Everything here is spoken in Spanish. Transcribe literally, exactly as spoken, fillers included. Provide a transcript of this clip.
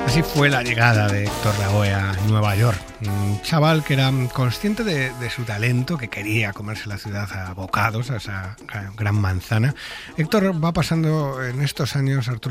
Así fue la llegada de Héctor Lavoe a Nueva York, un chaval que era consciente de, de su talento, que quería comerse la ciudad a bocados, a esa gran manzana. Héctor va pasando en estos años, Arturo,